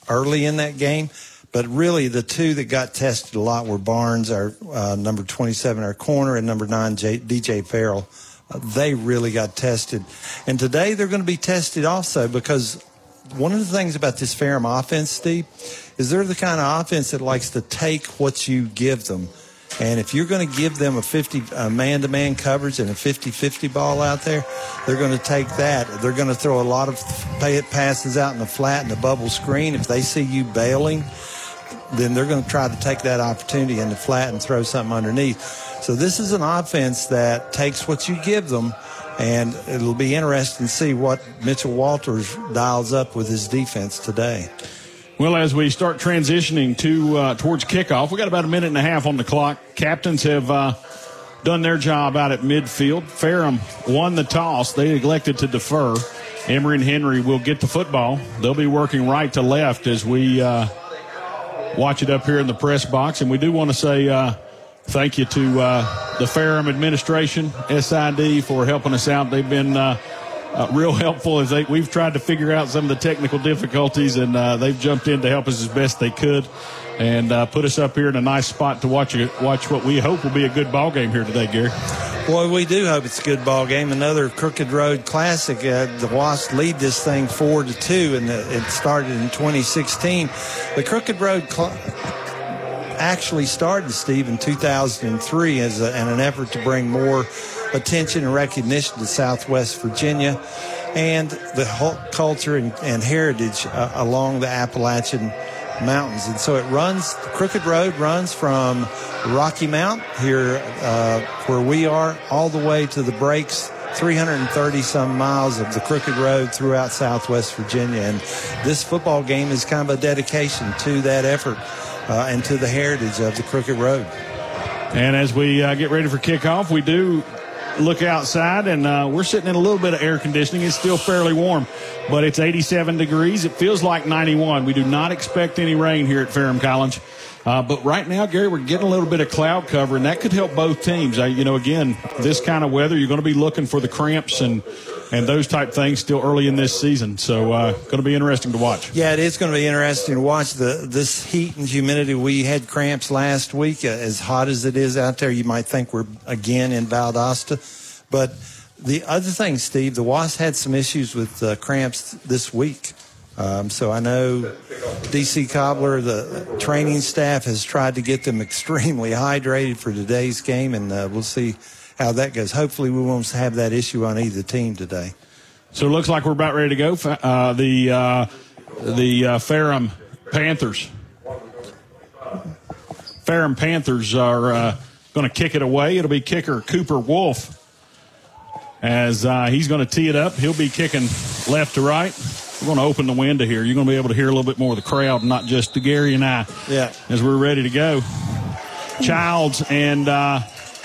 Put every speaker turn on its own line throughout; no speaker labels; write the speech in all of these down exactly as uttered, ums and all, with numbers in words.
early in that game. But really, the two that got tested a lot were Barnes, our uh, number twenty-seven, our corner, and number nine, J- D J Farrell. Uh, they really got tested. And today they're going to be tested also because one of the things about this Ferrum offense, Steve, is they're the kind of offense that likes to take what you give them. And if you're going to give them a fifty a man-to-man coverage and a fifty-fifty ball out there, they're going to take that. They're going to throw a lot of passes out in the flat and the bubble screen. If they see you bailing, then they're going to try to take that opportunity in the flat and throw something underneath. So this is an offense that takes what you give them, and it'll be interesting to see what Mitchell Walters dials up with his defense today.
Well, as we start transitioning to uh, towards kickoff, we got about a minute and a half on the clock. Captains have uh, done their job out at midfield. Ferrum won the toss. They elected to defer. Emory and Henry will get the football. They'll be working right to left as we uh, watch it up here in the press box. And we do want to say uh, thank you to uh, the Ferrum administration, S I D, for helping us out. They've been uh, Uh, real helpful as they, we've tried to figure out some of the technical difficulties, and uh, they've jumped in to help us as best they could and uh, put us up here in a nice spot to watch watch what we hope will be a good ball game here today, Gary.
Boy, we do hope it's a good ball game. Another Crooked Road Classic. Uh, the Wasps lead this thing four to two, and it started in twenty sixteen. The Crooked Road Cl- actually started, Steve, in two thousand three as a, in an effort to bring more attention and recognition to Southwest Virginia and the whole culture and, and heritage uh, along the Appalachian Mountains. And so it runs, the Crooked Road runs from Rocky Mount here uh, where we are all the way to the breaks, three hundred thirty some miles of the Crooked Road throughout Southwest Virginia. And this football game is kind of a dedication to that effort uh, and to the heritage of the Crooked Road.
And as we uh, get ready for kickoff, we do look outside, and uh, we're sitting in a little bit of air conditioning. It's still fairly warm, but it's eighty-seven degrees. It feels like ninety-one. We do not expect any rain here at Ferrum College. Uh, but right now, Gary, we're getting a little bit of cloud cover, and that could help both teams. Uh, you know, again, this kind of weather, you're going to be looking for the cramps and and those type things still early in this season. So uh, going to be interesting to watch.
Yeah, it is going to be interesting to watch the this heat and humidity. We had cramps last week. Uh, as hot as it is out there, you might think we're again in Valdosta. But the other thing, Steve, the Wasps had some issues with uh, cramps this week. Um, so I know D C Cobbler, the training staff, has tried to get them extremely hydrated for today's game, and uh, we'll see how that goes. Hopefully we won't have that issue on either team today.
So it looks like we're about ready to go. Uh, the uh, the uh, Ferrum Panthers. Ferrum Panthers are uh, going to kick it away. It'll be kicker Cooper Wolf as uh, he's going to tee it up. He'll be kicking left to right. We're going to open the window here. You're going to be able to hear a little bit more of the crowd, not just Gary and I,
yeah,
as we're ready to go. Childs and uh,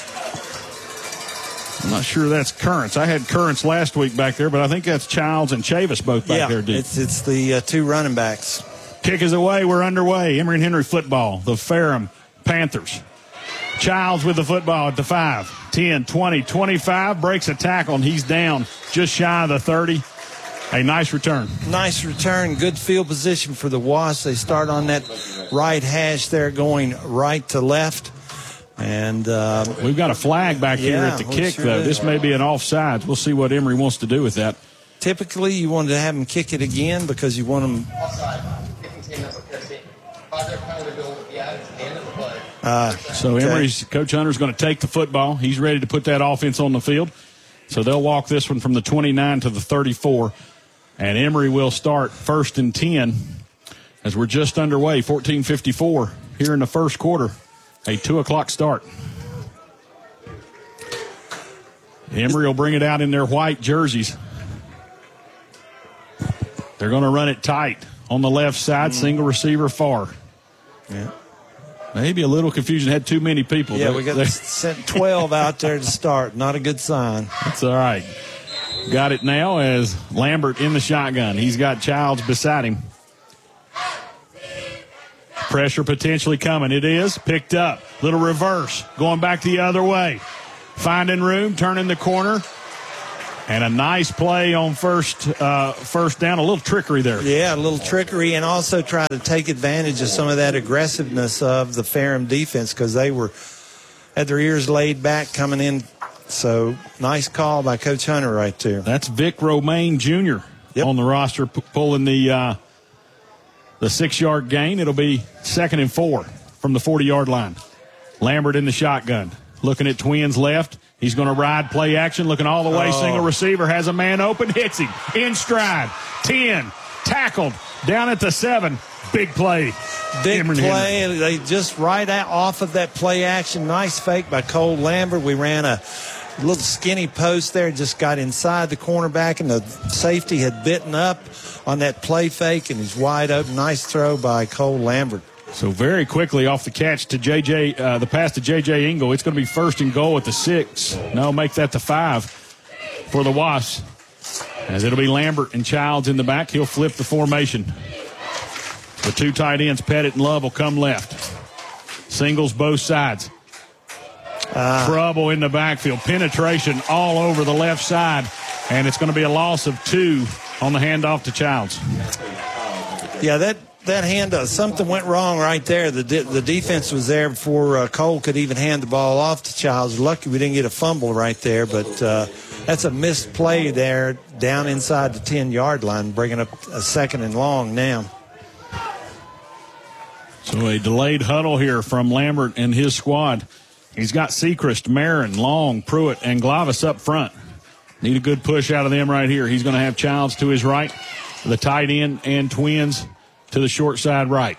I'm not sure that's Currents. I had Currents last week back there, but I think that's Childs and Chavis both back
yeah,
there. Dude.
It's, it's the uh, two running backs.
Kick is away. We're underway. Emory and Henry football. The Ferrum Panthers. Childs with the football at the five, ten, twenty, twenty-five. Breaks a tackle, and he's down just shy of the thirty. A nice return.
Nice return. Good field position for the Wasps. They start on that right hash there going right to left. And uh,
we've got a flag back
yeah,
here at the kick,
sure
though.
do.
This may be an offsides. We'll see what Emory wants to do with that.
Typically, you want to have them kick it again because you want them.
Uh, so okay. Emory's Coach Hunter's going to take the football. He's ready to put that offense on the field. So they'll walk this one from the twenty-nine to the thirty-four. And Emory will start first and ten as we're just underway, fourteen fifty-four here in the first quarter. A two o'clock start. Emory will bring it out in their white jerseys. They're going to run it tight on the left side, single receiver far.
Yeah.
Maybe a little confusion. Had too many people.
Yeah, we got sent twelve out there to start. Not a good sign.
That's all right. Got it now as Lambert in the shotgun. He's got Childs beside him. Pressure potentially coming. It is picked up. Little reverse. Going back the other way. Finding room. Turning the corner. And a nice play on first uh, first down. A little trickery there.
Yeah, a little trickery, and also try to take advantage of some of that aggressiveness of the Ferrum defense because they were had their ears laid back coming in. So nice call by Coach Hunter right there.
That's Vic Romaine Junior
Yep.
on the roster p- pulling the uh, the six-yard gain. It'll be second and four from the forty-yard line. Lambert in the shotgun. Looking at Twins left. He's going to ride play action, looking all the way.
Oh.
Single receiver, has a man open, hits him. In stride. ten. Tackled. Down at the seven. Big play.
Big
Emory
play.
Henry.
They just right out off of that play action. Nice fake by Cole Lambert. We ran a little skinny post there. Just got inside the cornerback, and the safety had bitten up on that play fake, and he's wide open. Nice throw by Cole Lambert.
So very quickly off the catch to J J, uh, the pass to J J Engel. It's going to be first and goal at the six. No, make that the five for the Wasps. As it'll be Lambert and Childs in the back. He'll flip the formation. The two tight ends, Pettit and Love, will come left. Singles both sides. Uh, Trouble in the backfield. Penetration all over the left side. And it's going to be a loss of two on the handoff to Childs.
Yeah, that that hand, uh, something went wrong right there. The de- the defense was there before uh, Cole could even hand the ball off to Childs. Lucky we didn't get a fumble right there, but uh, that's a missed play there down inside the ten-yard line, bringing up a second and long now.
So a delayed huddle here from Lambert and his squad. He's got Sechrist, Marin, Long, Pruitt, and Glavis up front. Need a good push out of them right here. He's going to have Childs to his right, the tight end and Twins to the short side right.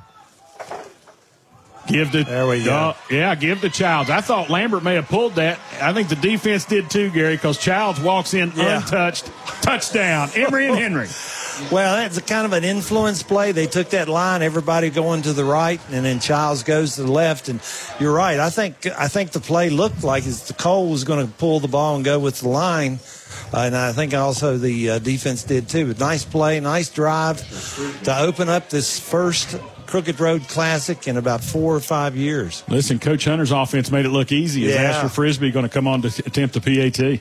Give the
there we go.
Uh, yeah, give the Childs. I thought Lambert may have pulled that. I think the defense did too, Gary, because Childs walks in yeah. untouched. Touchdown, Emory and Henry.
Well, that's a kind of an influence play. They took that line, everybody going to the right, and then Childs goes to the left. And you're right. I think I think the play looked like as the Cole was going to pull the ball and go with the line. Uh, and I think also the uh, defense did too. But nice play, nice drive to open up this first Crooked Road Classic in about four or five years.
Listen, Coach Hunter's offense made it look easy. As
yeah.
Asher Frisbee going to come on to attempt the P A T.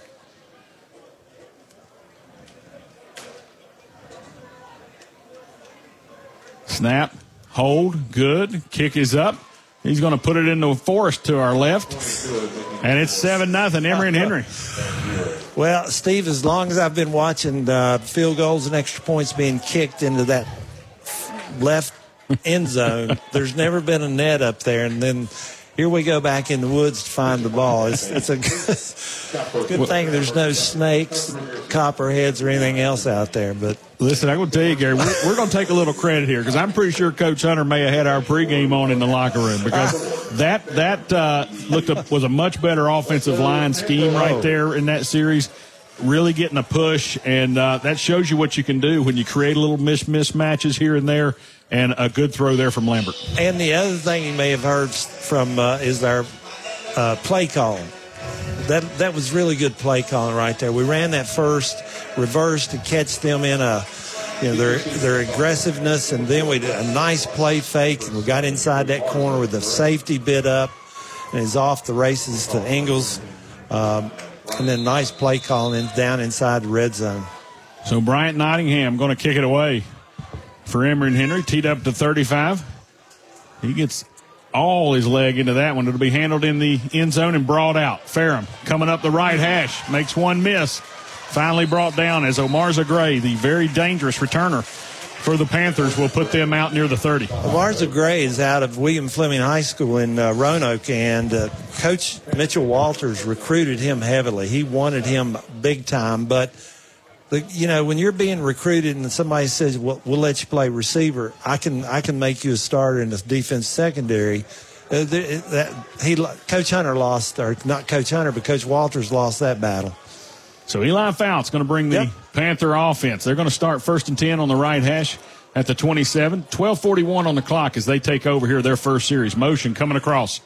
Snap, hold, good. Kick is up. He's going to put it into Forrest to our left. And it's seven nothing, Emory and Henry.
Well, Steve, as long as I've been watching uh, field goals and extra points being kicked into that left end zone, there's never been a net up there. And then here we go back in the woods to find the ball. It's, it's a good, good thing there's no snakes, copperheads, or anything else out there. But
listen, I'm going to tell you, Gary, we're, we're going to take a little credit here because I'm pretty sure Coach Hunter may have had our pregame on in the locker room because that that uh, looked up, was a much better offensive line scheme right there in that series. Really getting a push, and uh, that shows you what you can do when you create a little mis- mismatches here and there, and a good throw there from Lambert.
And the other thing you may have heard from uh, is our uh, play calling. That that was really good play calling right there. We ran that first reverse to catch them in a, you know, their their aggressiveness, and then we did a nice play fake, and we got inside that corner with the safety bit up, and is off the races to Ingles. Um, And then nice play calling down inside the red zone.
So Bryant Nottingham going to kick it away for Emory and Henry. Teed up to thirty-five. He gets all his leg into that one. It'll be handled in the end zone and brought out. Ferrum coming up the right hash. Makes one miss. Finally brought down as Omarza Gray, the very dangerous returner for the Panthers, will put them out near the thirty.
Omarza Gray is out of William Fleming High School in uh, Roanoke, and uh, Coach Mitchell Walters recruited him heavily. He wanted him big time, but, the, you know, when you're being recruited and somebody says, well, we'll let you play receiver, I can I can make you a starter in the defense secondary. Uh, th- that he Coach Hunter lost, or not Coach Hunter, but Coach Walters lost that battle.
So Eli Fouts going to bring the
yep.
Panther offense. They're going to start first and ten on the right hash at the twenty-seven. twelve forty-one on the clock as they take over here their first series. Motion coming across.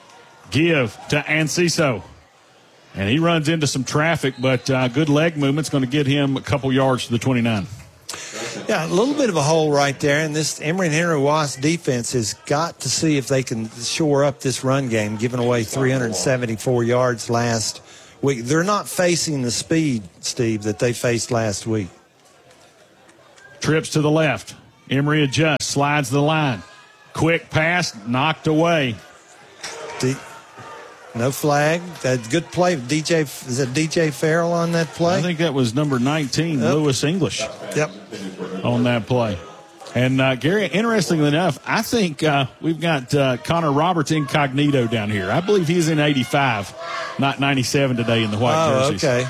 Give to Anciso. And he runs into some traffic, but uh, good leg movement's going to get him a couple yards to the twenty-nine.
Yeah, a little bit of a hole right there, and this Emory and Henry Wasp defense has got to see if they can shore up this run game, giving away three hundred seventy-four yards last We, they're not facing the speed, Steve, that they faced last week.
Trips to the left. Emory adjusts, slides the line. Quick pass, knocked away.
D- no flag. That good play. D J, is it D J Farrell on that play?
I think that was number nineteen, yep. Lewis English.
Yep.
On that play. And, uh, Gary, interestingly enough, I think uh, we've got uh, Connor Roberts incognito down here. I believe he's in eighty-five, not ninety-seven today in the white
oh,
jerseys.
Okay.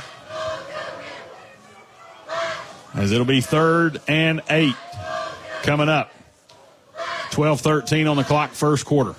As it'll be third and eight coming up. twelve thirteen on the clock, first quarter.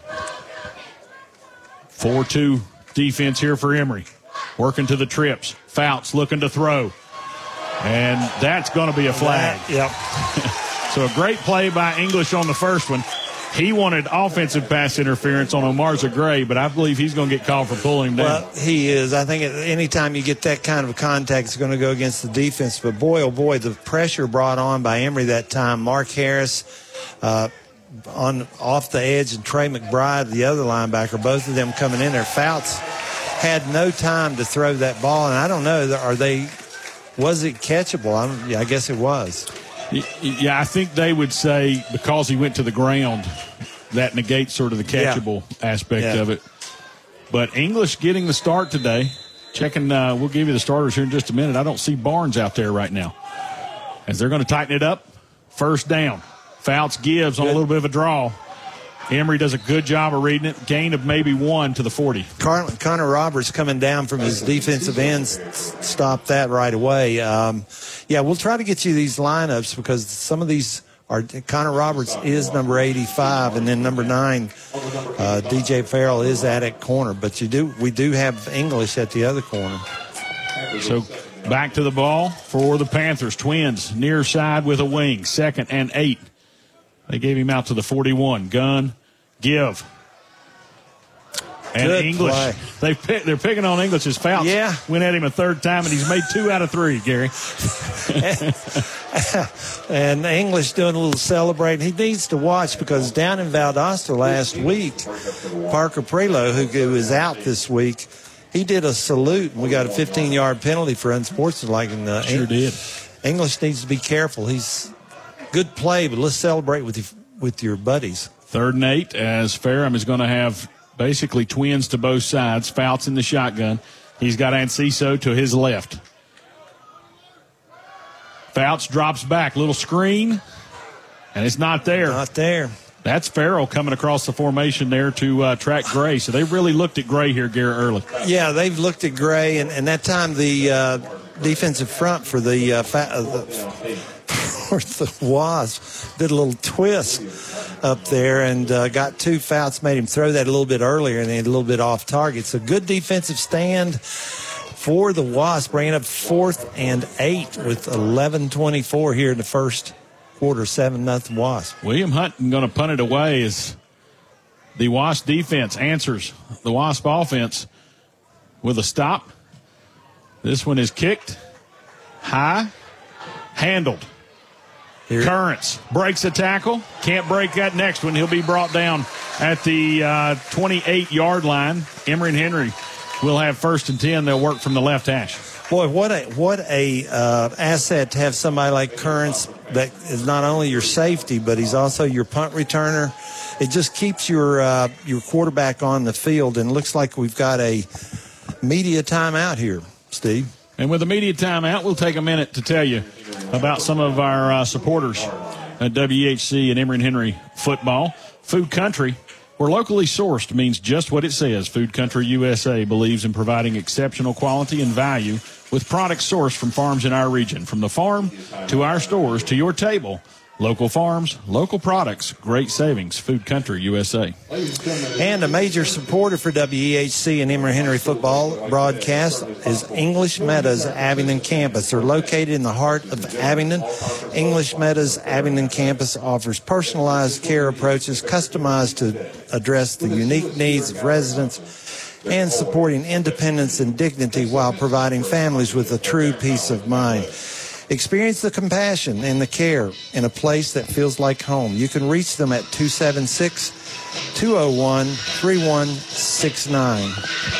four two defense here for Emory. Working to the trips. Fouts looking to throw. And that's going to be a flag.
That, yep.
So a great play by English on the first one. He wanted offensive pass interference on Omarza Gray, but I believe he's going to get called for pulling him down.
Well, he is. I think anytime you get that kind of contact, it's going to go against the defense. But boy, oh boy, the pressure brought on by Emory that time. Mark Harris uh, on off the edge and Trey McBride, the other linebacker, both of them coming in there. Fouts had no time to throw that ball, and I don't know, are they, was it catchable? I'm, yeah, I guess it was.
Yeah, I think they would say because he went to the ground, that negates sort of the catchable yeah. aspect yeah. of it. But English getting the start today. Checking, uh, we'll give you the starters here in just a minute. I don't see Barnes out there right now. As they're going to tighten it up, first down. Fouts gives on Good. a little bit of a draw. Emory does a good job of reading it. Gain of maybe one to the forty.
Car- Connor Roberts coming down from his defensive end stopped that right away. Um, yeah, we'll try to get you these lineups because some of these are – Connor Roberts is number eighty-five, and then number nine, uh, D J Farrell is at at corner. But you do we do have English at the other corner.
So back to the ball for the Panthers. Twins near side with a wing. Second and eight. They gave him out to the forty-one. Gun, give. And
Good
English,
play.
they pick, they're picking on English's Fouts.
Yeah.
Went at him a third time, and he's made two out of three, Gary.
And English doing a little celebrating. He needs to watch because down in Valdosta last week, Parker Prelo, who, who is out this week, he did a salute, and we got a fifteen-yard penalty for unsportsmanlike. And, uh,
sure did.
English needs to be careful. He's good play, but let's celebrate with you, with your buddies.
Third and eight as Ferrum is going to have basically twins to both sides. Fouts in the shotgun. He's got Anciso to his left. Fouts drops back. Little screen, and it's not there.
Not there.
That's Farrell coming across the formation there to uh, track Gray. So they really looked at Gray here, Garrett, early.
Yeah, they've looked at Gray, and, and that time the uh, defensive front for the, uh, fa- uh, the for the Wasps did a little twist up there and uh, got two fouls, made him throw that a little bit earlier, and they had a little bit off target. So good defensive stand for the Wasps, bringing up fourth and eight with eleven twenty-four here in the first quarter, seven nothing Wasp.
William Hunt going to punt it away as the Wasp defense answers the Wasp offense with a stop. This one is kicked high, handled.
Here.
Currents breaks a tackle. Can't break that next one. He'll be brought down at the uh, twenty-eight-yard line. Emory and Henry will have first and ten. They'll work from the left hash.
Boy, what a what a uh, asset to have somebody like Currents that is not only your safety, but he's also your punt returner. It just keeps your uh, your quarterback on the field, and it looks like we've got a media timeout here, Steve.
And with the media timeout, we'll take a minute to tell you about some of our uh, supporters at W H C and Emory and Henry football. Food Country, where locally sourced means just what it says. Food Country U S A believes in providing exceptional quality and value with products sourced from farms in our region. From the farm to our stores to your table, local farms, local products, great savings. Food Country U S A.
And a major supporter for W E H C and Emory Henry football broadcast is English Meadows Abingdon campus. They're located in the heart of Abingdon. English Meadows Abingdon campus offers personalized care approaches customized to address the unique needs of residents and supporting independence and dignity while providing families with a true peace of mind. Experience the compassion and the care in a place that feels like home. You can reach them at two seven six, two oh one, three one six nine.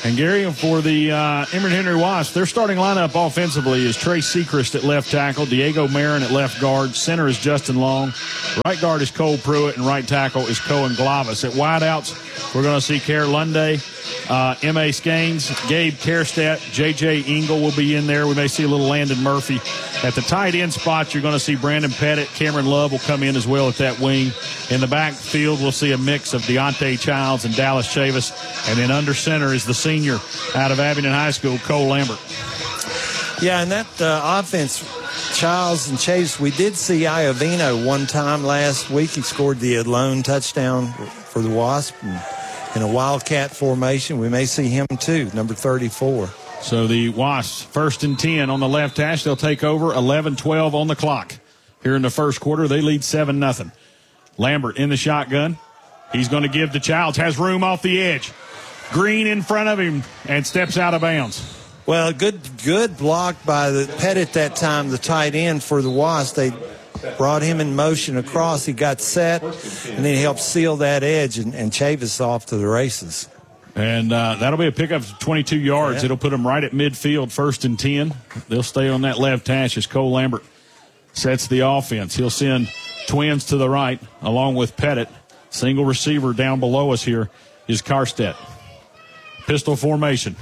And, Gary, for the uh, Emory-Henry Wasps, their starting lineup offensively is Trey Sechrist at left tackle, Diego Marin at left guard, center is Justin Long, right guard is Cole Pruitt, and right tackle is Cohen Glavis. At wideouts, we're going to see Kerr Lunday, uh, M A. Skanes, Gabe Kerstedt, J J. Engel will be in there. We may see a little Landon Murphy. At the tight end spot, you're going to see Brandon Pettit. Cameron Love will come in as well at that wing. In the backfield, we'll see a mix of Deontay Childs and Dallas Chavis. And then under center is the senior out of Abingdon High School, Cole Lambert.
Yeah, and that uh, offense, Childs and Chavis, we did see Iovino one time last week. He scored the lone touchdown for the Wasp. And in a Wildcat formation, we may see him too, number thirty-four.
So the Wasps, first and ten on the left hash. They'll take over, eleven twelve on the clock. Here in the first quarter, they lead seven nothing. Lambert in the shotgun. He's going to give to Childs. Has room off the edge. Green in front of him and steps out of bounds.
Well, good good block by the Pettit that time, the tight end for the Wasps. They brought him in motion across. He got set, and then he helped seal that edge, and, and Chavis off to the races.
And uh, that'll be a pickup of twenty-two yards. Yeah. It'll put them right at midfield, first and ten. They'll stay on that left hash as Cole Lambert sets the offense. He'll send twins to the right along with Pettit. Single receiver down below us here is Karstedt. Pistol formation.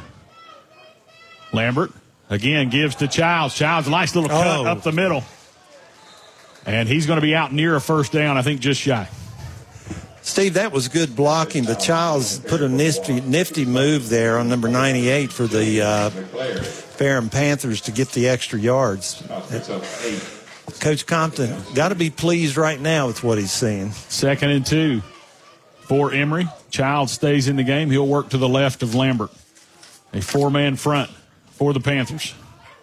Lambert again gives to Childs. Childs, a nice little cut
oh.
up the middle. And he's going to be out near a first down, I think just shy.
Steve, that was good blocking, but Childs put a nifty, nifty move there on number ninety-eight for the uh, Ferrum Panthers to get the extra yards. Coach Compton got to be pleased right now with what he's seeing.
Second and two for Emory. Childs stays in the game. He'll work to the left of Lambert. A four-man front for the Panthers.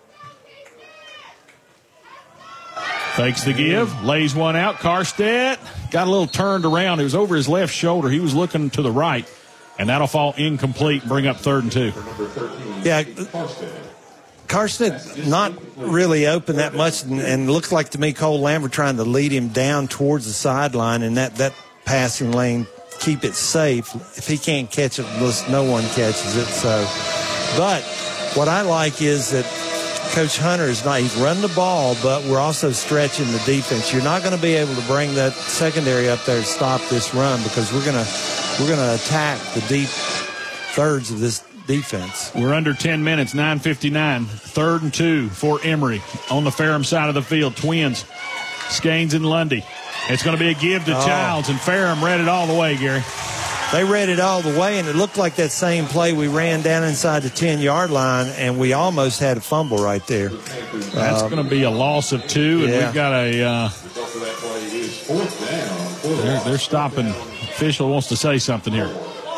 Fakes the give, lays one out. Karstedt got a little turned around. It was over his left shoulder. He was looking to the right, and that'll fall incomplete and bring up third and two.
Yeah, Karstedt not really open that much, and, and looks like to me Cole Lambert trying to lead him down towards the sideline, and that, that passing lane, keep it safe. If he can't catch it, no one catches it. So, but what I like is that Coach Hunter is not, he's running the ball, but we're also stretching the defense. You're not going to be able to bring that secondary up there to stop this run because we're going to we're going to attack the deep thirds of this defense.
We're under ten minutes, nine fifty-nine. Third and two for Emory on the Ferrum side of the field. Twins, Skanes and Lundy. It's going to be a give to oh. Childs, and Ferrum read it all the way, Gary.
They read it all the way, and it looked like that same play we ran down inside the ten-yard line, and we almost had a fumble right there.
That's um, going to be a loss of two, and yeah. we've got a uh, – they're, they're stopping. Official wants to say something here.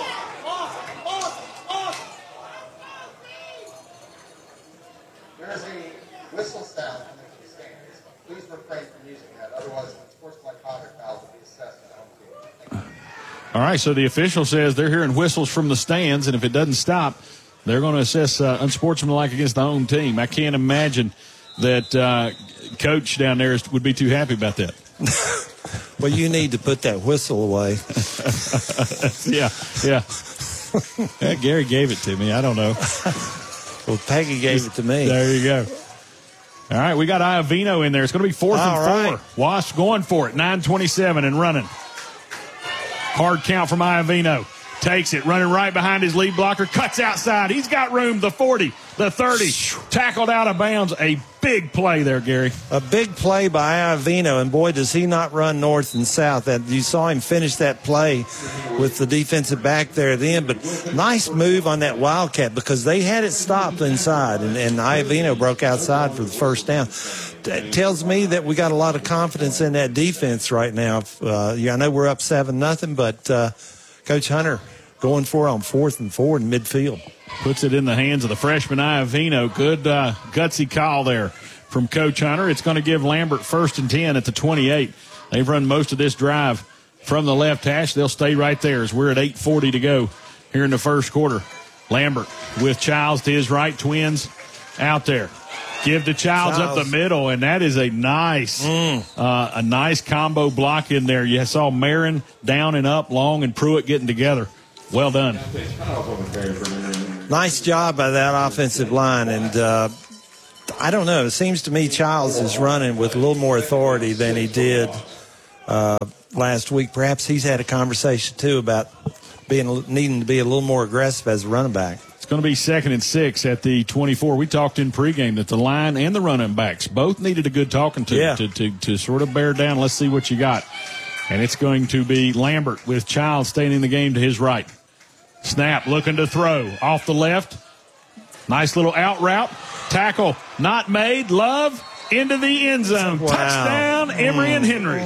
There's a whistle sound in the stands. Please refrain from using that. Otherwise, the sportsmanlike conduct foul will be assessed.
All right, so the official says they're hearing whistles from the stands, and if it doesn't stop, they're going to assess uh, unsportsmanlike against the home team. I can't imagine that uh, Coach down there is, would be too happy about that.
Well, you need to put that whistle away.
yeah, yeah. yeah. Gary gave it to me. I don't know.
Well, Peggy gave it to me.
There you go. All right, we got Iovino in there. It's going to be fourth
All
and
right.
four. Wasps going for it, nine twenty-seven and running. Hard count from Iovino. Takes it, running right behind his lead blocker. Cuts outside. He's got room. The forty, the thirty. Tackled out of bounds. A big play there, Gary.
A big play by Iovino, and boy, does he not run north and south. That you saw him finish that play with the defensive back there at the end. But nice move on that Wildcat because they had it stopped inside, and, and Iovino broke outside for the first down. That tells me that we got a lot of confidence in that defense right now. Uh, yeah, I know we're up seven nothing, but uh, Coach Hunter going for it on fourth and four in midfield.
Puts it in the hands of the freshman Iovino. Good uh, gutsy call there from Coach Hunter. It's going to give Lambert first and ten at the twenty-eight. They've run most of this drive from the left hash. They'll stay right there as we're at eight forty to go here in the first quarter. Lambert with Childs to his right. Twins out there. Give to Childs, Childs up the middle, and that is a nice mm. uh, a nice combo block in there. You saw Marin down and up, Long and Pruitt getting together. Well done.
nice job by that offensive line. And uh, I don't know. It seems to me Childs is running with a little more authority than he did uh, last week. Perhaps he's had a conversation, too, about being needing to be a little more aggressive as a running back.
It's going to be second and six at the twenty-four. We talked in pregame that the line and the running backs both needed a good talking to,
yeah.
to, to, to sort of bear down. Let's see what you got. And it's going to be Lambert with Childs staying in the game to his right. Snap, looking to throw. Off the left. Nice little out route. Tackle not made. Love into the end zone.
Wow.
Touchdown, Emory mm. and Henry.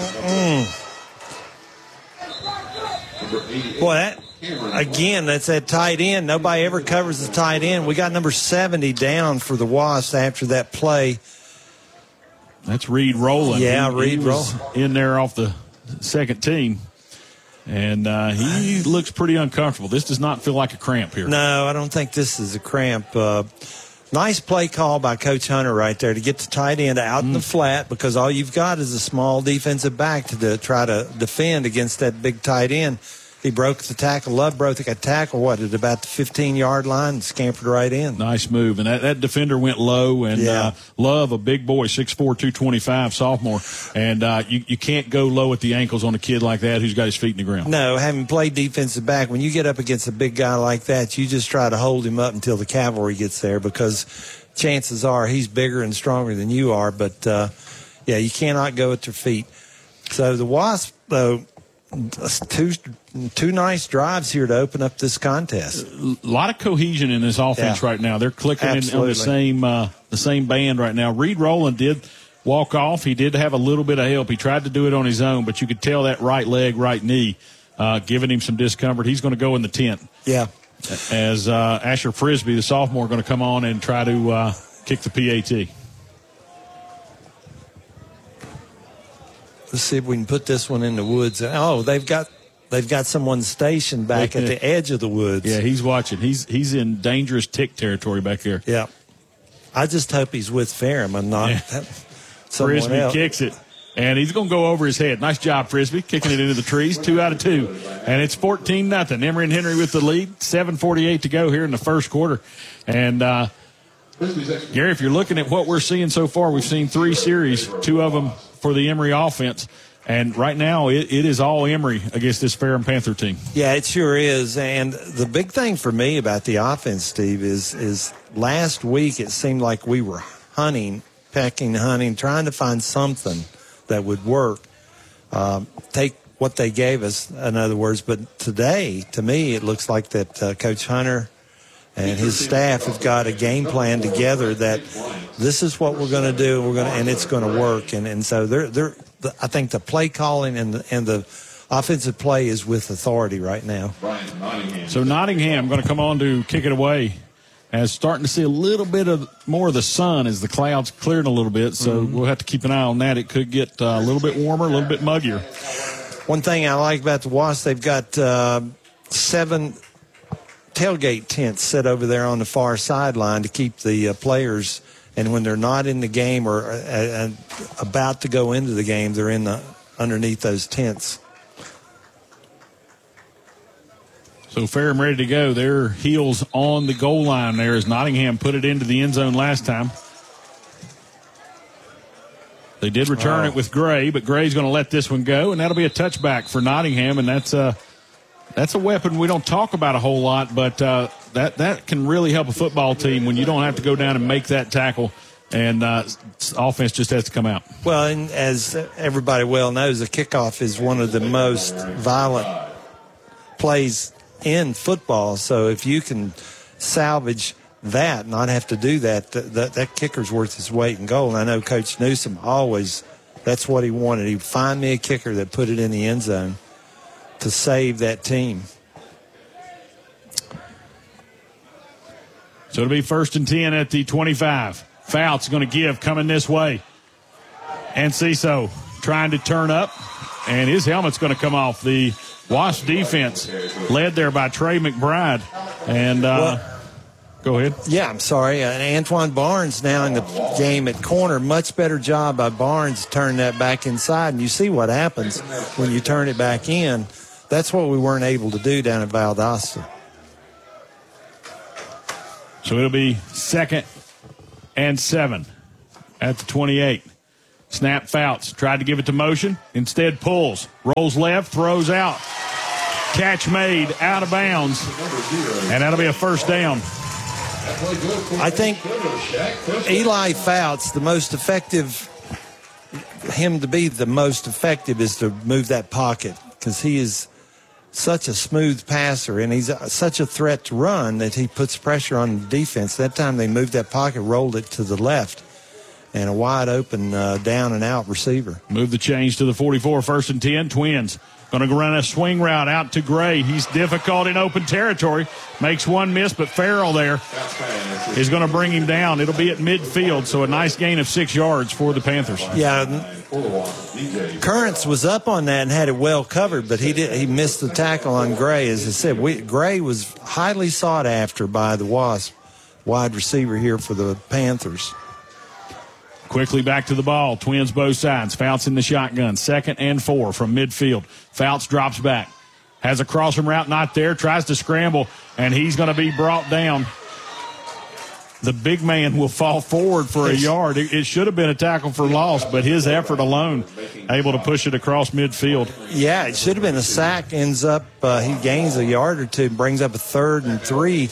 Mm. Boy, that, again, that's that tight end. Nobody ever covers the tight end. We got number seventy down for the Wasps after that play.
That's Reed Rowland.
Yeah,
he,
Reed
he was
Rowland.
in there off the second team. And uh, he looks pretty uncomfortable. This does not feel like a cramp here.
No, I don't think this is a cramp. Uh, nice play call by Coach Hunter right there to get the tight end out mm. in the flat, because all you've got is a small defensive back to, to try to defend against that big tight end. He broke the tackle. Love broke the tackle, what, at about the fifteen-yard line and scampered right in.
Nice move. And that, that defender went low. And
yeah.
uh, Love, a big boy, six four, two twenty-five, sophomore. And uh, you, you can't go low at the ankles on a kid like that who's got his feet in the ground.
No, having played defensive back, when you get up against a big guy like that, you just try to hold him up until the cavalry gets there, because chances are he's bigger and stronger than you are. But, uh, yeah, you cannot go at their feet. So the Wasp, though, two two nice drives here to open up this contest.
A lot of cohesion in this offense
yeah.
right now. They're clicking in on the same uh, the same band right now. Reed Rowland did walk off. He did have a little bit of help. He tried to do it on his own, but you could tell that right leg, right knee, uh, giving him some discomfort. He's going to go in the tent.
Yeah.
As uh, Asher Frisbee, the sophomore, going to come on and try to uh, kick the P A T.
Let's see if we can put this one in the woods. Oh, they've got they've got someone stationed back at the edge of the woods.
Yeah, he's watching. He's he's in dangerous tick territory back here.
Yeah. I just hope he's with Ferrum and not
yeah.
someone
Frisbee
else.
kicks it, and he's going to go over his head. Nice job, Frisbee, kicking it into the trees. Two out of two. And it's fourteen nothing. Emory and Henry with the lead. seven forty-eight to go here in the first quarter. And, uh, Gary, if you're looking at what we're seeing so far, we've seen three series, two of them for the Emory offense. And right now, it, it is all Emory against this Ferrum Panther team.
Yeah, it sure is. And the big thing for me about the offense, Steve, is is last week it seemed like we were hunting, pecking, hunting, trying to find something that would work. Um, take what they gave us, in other words. But today, to me, it looks like that uh, Coach Hunter and his staff have got a game plan together that this is what we're going to do, we're going to, and it's going to work. And and so they're they're. I think the play calling and the, and the offensive play is with authority right now.
So Nottingham going to come on to kick it away, as starting to see a little bit of more of the sun as the clouds cleared a little bit. So mm-hmm. we'll have to keep an eye on that. It could get uh, a little bit warmer, a little bit muggier.
One thing I like about the Wasps, they've got uh, seven tailgate tents set over there on the far sideline to keep the uh, players. And when they're not in the game or uh, uh, about to go into the game, they're in the underneath those tents.
So Ferrum ready to go. Their heels on the goal line there as Nottingham put it into the end zone last time. They did return
oh.
it with Gray, but Gray's going to let this one go, and that'll be a touchback for Nottingham, and that's a, that's a weapon we don't talk about a whole lot, but uh, that, that can really help a football team when you don't have to go down and make that tackle, and uh, offense just has to come out.
Well, and as everybody well knows, a kickoff is one of the most violent plays in football, so if you can salvage that, not have to do that, that, that kicker's worth his weight in gold. And I know Coach Newsom always, that's what he wanted. He'd find me a kicker that put it in the end zone to save that team.
So it'll be first and ten at the twenty-five. Fouts going to give, coming this way. And Ciso trying to turn up, and his helmet's going to come off. The Wasp defense led there by Trey McBride. And uh, well, go ahead.
Yeah, I'm sorry. Uh, Antoine Barnes now in the game at corner. Much better job by Barnes turning that back inside. And you see what happens when you turn it back in. That's what we weren't able to do down at Valdosta.
So it'll be second and seven at the twenty-eight. Snap Fouts. Tried to give it to Motion. Instead pulls. Rolls left. Throws out. Catch made out of bounds. And that'll be a first down.
I think Eli Fouts, the most effective, him to be the most effective is to move that pocket because he is such a smooth passer and he's a, such a threat to run that he puts pressure on the defense. That time they moved that pocket, rolled it to the left. And a wide open uh, down and out receiver.
Move the change to the forty-four, first and ten. Twins going to run a swing route out to Gray. He's difficult in open territory. Makes one miss, but Farrell there is going to bring him down. It'll be at midfield, so a nice gain of six yards for the Panthers.
Yeah, Currents was up on that and had it well covered, but he did he missed the tackle on Gray. As I said, we, Gray was highly sought after by the Wasp wide receiver here for the Panthers.
Quickly back to the ball. Twins both sides. Fouts in the shotgun. Second and four from midfield. Fouts drops back. Has a crossing route, not there. Tries to scramble, and he's going to be brought down. The big man will fall forward for a yard. It, it should have been a tackle for loss, but his effort alone able to push it across midfield.
Yeah, it should have been a sack. Ends up, uh, he gains a yard or two, brings up a third and three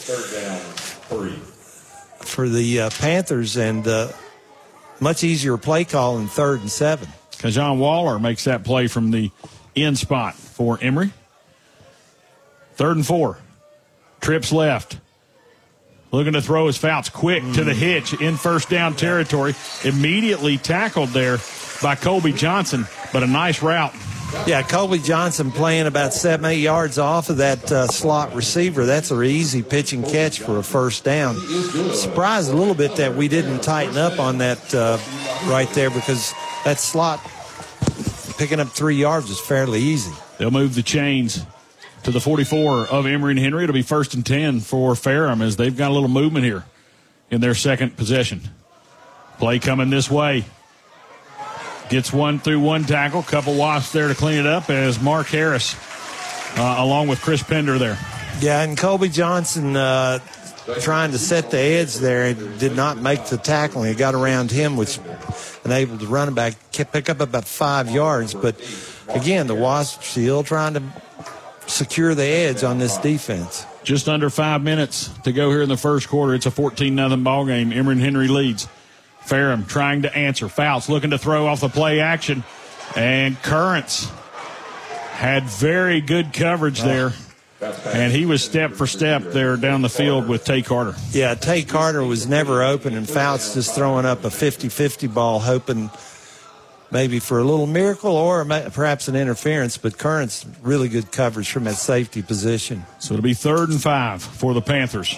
for the uh, Panthers, and uh, much easier play call in third and seven.
Kajan Waller makes that play from the end spot for Emory. Third and four. Trips left. Looking to throw his Fouts quick mm. to the hitch in first down territory. Immediately tackled there by Colby Johnson, but a nice route.
Yeah, Colby Johnson playing about seven, eight yards off of that uh, slot receiver. That's an easy pitch and catch for a first down. Surprised a little bit that we didn't tighten up on that uh, right there because that slot picking up three yards is fairly easy.
They'll move the chains to the forty-four of Emory and Henry. It'll be first and ten for Ferrum as they've got a little movement here in their second possession. Play coming this way. Gets one through one tackle. Couple Wasps there to clean it up as Mark Harris uh, along with Chris Pender there.
Yeah, and Colby Johnson uh, trying to set the edge there did not make the tackling. He got around him, which enabled the running back to pick up about five yards. But, again, the Wasps still trying to secure the edge on this defense.
Just under five minutes to go here in the first quarter. It's a fourteen nothing ball game. Emory and Henry leads. Ferrum trying to answer. Fouts looking to throw off the play action. And Currents had very good coverage there. And he was step for step there down the field with Tay Carter.
Yeah, Tay Carter was never open, and Fouts just throwing up a fifty-fifty ball, hoping maybe for a little miracle or perhaps an interference. But Currents, really good coverage from that safety position.
So it'll be third and five for the Panthers.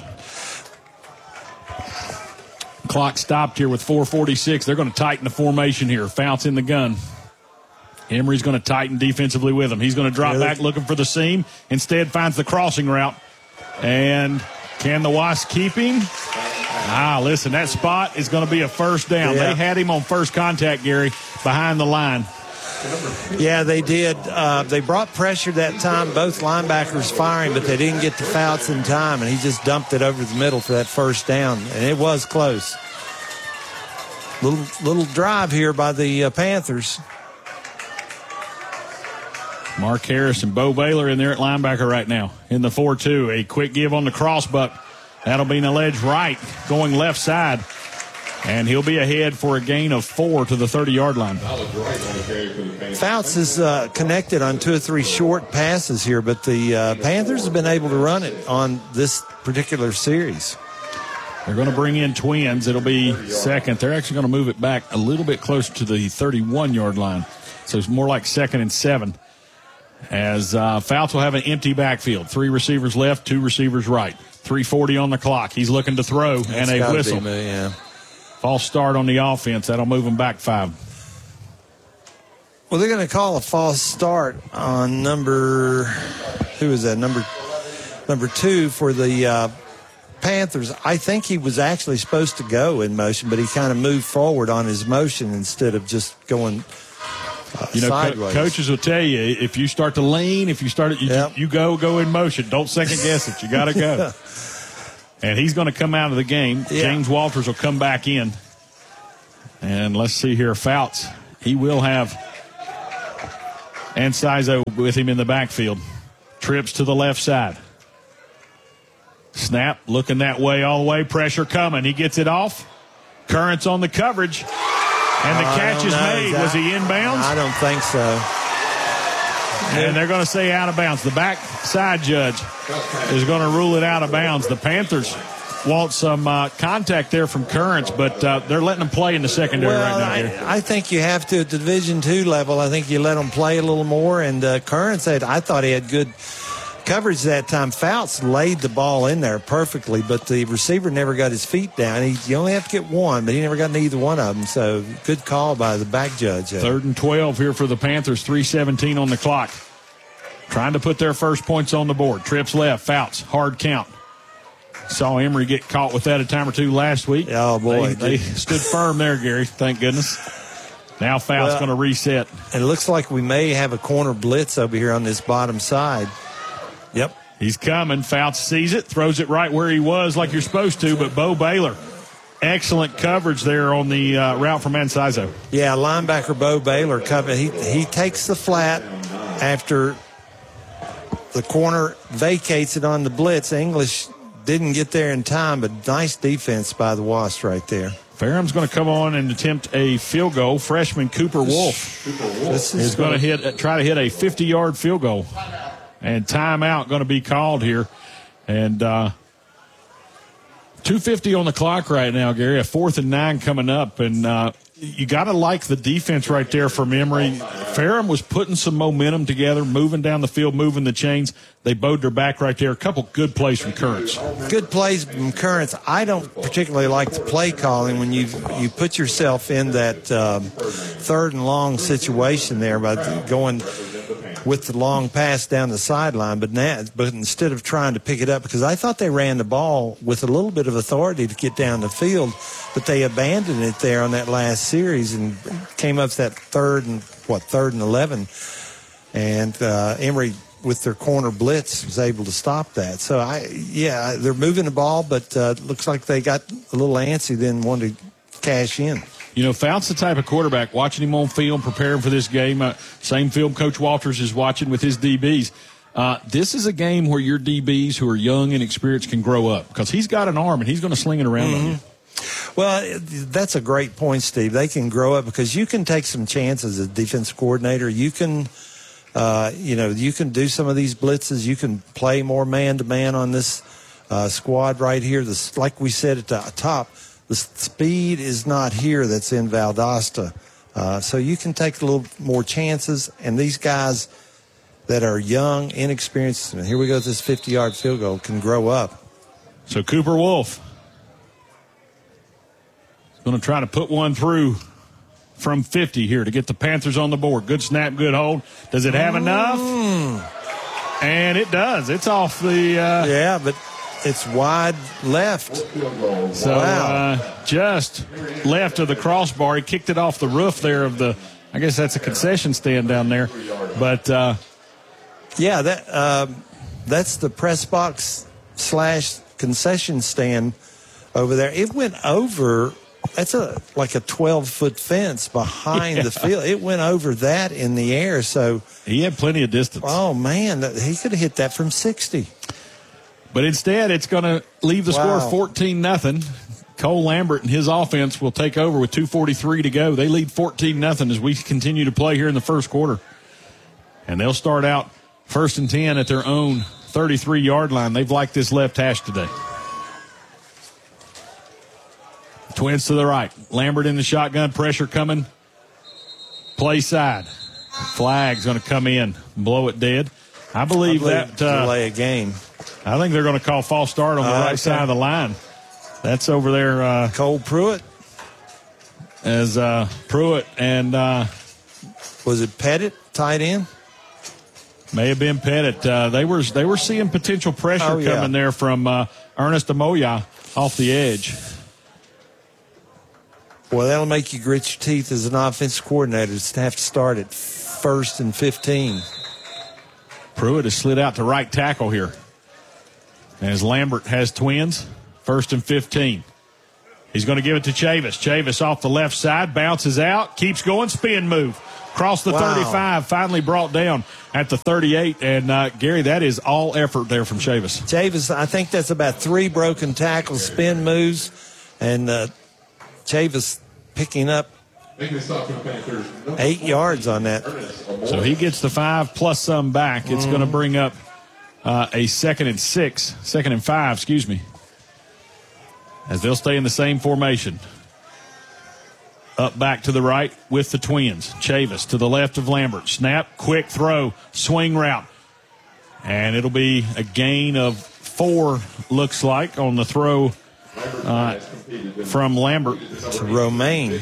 Clock stopped here with four forty-six. They're going to tighten the formation here. Fouts in the gun. Emory's going to tighten defensively with him. He's going to drop really? back looking for the seam. Instead finds the crossing route. And can the Wasps keep him? Ah, listen, that spot is going to be a first down. Yeah. They had him on first contact, Gary, behind the line.
Yeah, they did. Uh, they brought pressure that time, both linebackers firing, but they didn't get the Fouts in time, and he just dumped it over the middle for that first down, and it was close. Little little drive here by the uh, Panthers.
Mark Harris and Bo Baylor in there at linebacker right now in the four two. A quick give on the crossbuck. That'll be an edge right, going left side. And he'll be ahead for a gain of four to the thirty-yard line.
Fouts is uh, connected on two or three short passes here, but the uh, Panthers have been able to run it on this particular series.
They're going to bring in Twins. It'll be second. They're actually going to move it back a little bit closer to the thirty-one-yard line. So it's more like second and seven. As uh, Fouts will have an empty backfield. Three receivers left, two receivers right. three forty on the clock. He's looking to throw, That's and a whistle.
Be, yeah.
False start on the offense. That'll move them back five.
Well, they're going to call a false start on number, who is that, number number two for the uh, Panthers. I think he was actually supposed to go in motion, but he kind of moved forward on his motion instead of just going uh,
you know,
sideways.
Co- coaches will tell you, if you start to lean, if you start, you,
yep.
you go, go in motion. Don't second guess it. You got to go. And he's going to come out of the game.
Yeah.
James Walters will come back in. And let's see here. Fouts. He will have Ancizo with him in the backfield. Trips to the left side. Snap, looking that way all the way. Pressure coming. He gets it off. Currents on the coverage. And the catch is made. Was he inbounds?
I don't think so.
And they're going to say out of bounds. The backside judge is going to rule it out of bounds. The Panthers want some uh, contact there from Currents, but uh, they're letting them play in the secondary
well,
right now.
I, I think you have to at the Division two level. I think you let them play a little more. And uh, Currents said, I thought he had good coverage that time. Fouts laid the ball in there perfectly, but the receiver never got his feet down. He, you only have to get one, but he never got neither one of them. So good call by the back judge.
Third and twelve here for the Panthers. three seventeen on the clock. Trying to put their first points on the board. Trips left. Fouts. Hard count. Saw Emory get caught with that a time or two last week.
Oh, boy.
They, they stood firm there, Gary. Thank goodness. Now Fouts
well,
going to reset.
And it looks like we may have a corner blitz over here on this bottom side. Yep.
He's coming. Fouts sees it, throws it right where he was like you're supposed to, but Bo Baylor, excellent coverage there on the uh, route from Ancizo.
Yeah, linebacker Bo Baylor, cover, he, he takes the flat after the corner vacates it on the blitz. English didn't get there in time, but nice defense by the Wasps right there.
Farham's going to come on and attempt a field goal. Freshman Cooper Wolf
this is,
is going to hit, try to hit a fifty-yard field goal. And timeout going to be called here. And uh, two fifty on the clock right now, Gary. A fourth and nine coming up. And uh, you got to like the defense right there from Emory. Farham was putting some momentum together, moving down the field, moving the chains. They bowed their back right there. A couple good plays from Currents.
Good plays from Currents. I don't particularly like the play calling when you you put yourself in that um, third and long situation there by going with the long pass down the sideline, but now, but instead of trying to pick it up, because I thought they ran the ball with a little bit of authority to get down the field, but they abandoned it there on that last series and came up to that third and what third and eleven, and uh, Emory with their corner blitz was able to stop that. So I, yeah, they're moving the ball, but uh, looks like they got a little antsy, then wanted to cash in.
You know, Fouts the type of quarterback, watching him on film, preparing for this game. Uh, same film Coach Walters is watching with his D Bs. Uh, this is a game where your D Bs who are young and experienced can grow up because he's got an arm and he's going to sling it around mm-hmm. on you.
Well, that's a great point, Steve. They can grow up because you can take some chances as a defensive coordinator. You can, uh, you know, you can do some of these blitzes. You can play more man-to-man on this uh, squad right here. This, like we said at the top, the speed is not here that's in Valdosta. Uh, so you can take a little more chances. And these guys that are young, inexperienced, and here we go with this fifty-yard field goal, can grow up.
So Cooper Wolf is going to try to put one through from fifty here to get the Panthers on the board. Good snap, good hold. Does it have mm. enough? And it does. It's off the... Uh,
yeah, but... It's wide left.
So
wow.
uh, just left of the crossbar. He kicked it off the roof there of the, I guess that's a concession stand down there. But, uh,
yeah, that uh, that's the press box slash concession stand over there. It went over, that's a like a twelve-foot fence behind yeah. the field. It went over that in the air. So
he had plenty of distance.
Oh, man, he could have hit that from sixty.
But instead, it's going to leave the
wow.
score fourteen nothing. Cole Lambert and his offense will take over with two forty-three to go. They lead fourteen nothing as we continue to play here in the first quarter. And they'll start out first and ten at their own thirty-three-yard line. They've liked this left hash today. Twins to the right. Lambert in the shotgun. Pressure coming. Play side. Flag's going to come in. Blow it dead. I believe,
I believe
that uh,
delay a game.
I think they're going to call false start on the uh, right okay. side of the line. That's over there. Uh,
Cole Pruitt.
As uh, Pruitt and uh,
was it Pettit tight end?
May have been Pettit. Uh, they were they were seeing potential pressure
oh, yeah.
coming there from uh, Ernest Amoya off the edge.
Well, that'll make you grit your teeth as an offensive coordinator to have to start at first and fifteen.
Pruitt has slid out to right tackle here. As Lambert has twins. First and fifteen. He's going to give it to Chavis. Chavis off the left side, bounces out, keeps going, spin move. Across the
Wow.
thirty-five, finally brought down at the thirty-eight. And, uh, Gary, that is all effort there from Chavis.
Chavis, I think that's about three broken tackles, spin moves, and uh, Chavis picking up eight yards on that.
So he gets the five plus some back. It's mm. going to bring up uh, a second and six, second and five, excuse me, as they'll stay in the same formation. Up back to the right with the Twins. Chavis to the left of Lambert. Snap, quick throw, swing route. And it'll be a gain of four, looks like, on the throw uh, from Lambert.
To Romaine.